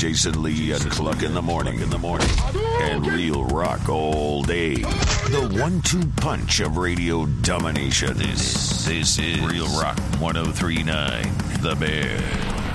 Jason Lee and Cluck in the morning. And real rock all day. The 1-2 punch of radio domination. This is Real Rock 103.9 The Bear.